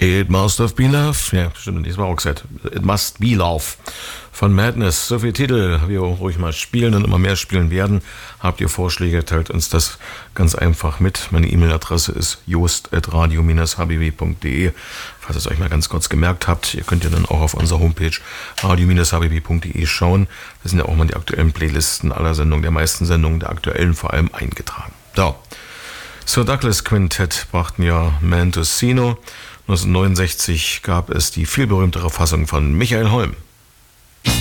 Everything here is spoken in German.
It Must Have Been Love. Ja, stimmt, das war auch gesagt. It Must Be Love von Madness. So viele Titel wir ruhig mal spielen und immer mehr spielen werden. Habt ihr Vorschläge, teilt uns das ganz einfach mit. Meine E-Mail-Adresse ist jost@radio-hbb.de. Falls ihr es euch mal ganz kurz gemerkt habt, ihr könnt ja dann auch auf unserer Homepage radio-hbb.de schauen. Da sind ja auch mal die aktuellen Playlisten aller Sendungen, der meisten Sendungen, der aktuellen vor allem eingetragen. So. Sir Douglas Quintett brachten ja Man to Sino. 1969 gab es die viel berühmtere Fassung von Michael Holm.